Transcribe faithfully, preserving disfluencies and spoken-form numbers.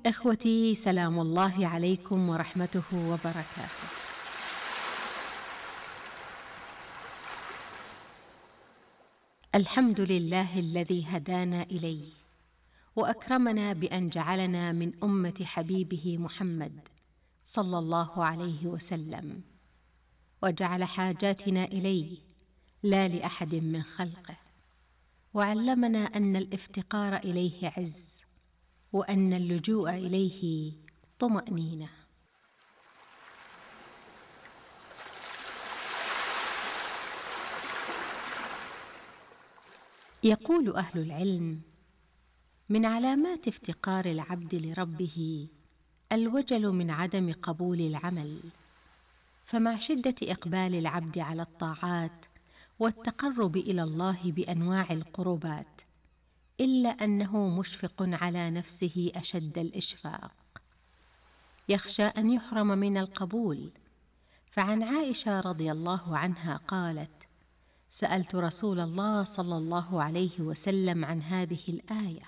إخوتي، سلام الله عليكم ورحمته وبركاته. الحمد لله الذي هدانا إليه وأكرمنا بأن جعلنا من أمة حبيبه محمد صلى الله عليه وسلم، وجعل حاجاتنا إليه لا لأحد من خلقه، وعلمنا أن الافتقار إليه عز، وأن اللجوء إليه طمأنينة. يقول أهل العلم: من علامات افتقار العبد لربه الوجل من عدم قبول العمل، فمع شدة إقبال العبد على الطاعات والتقرب إلى الله بأنواع القربات، إلا أنه مشفق على نفسه أشد الإشفاق، يخشى أن يحرم من القبول. فعن عائشة رضي الله عنها قالت: سألت رسول الله صلى الله عليه وسلم عن هذه الآية